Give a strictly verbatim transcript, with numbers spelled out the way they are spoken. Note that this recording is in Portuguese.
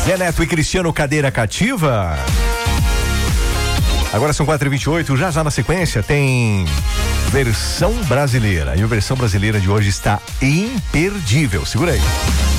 Zé Neto e Cristiano, cadeira cativa. Agora são quatro e vinte e oito, já já na sequência tem versão brasileira. E a versão brasileira de hoje está imperdível. Segura aí.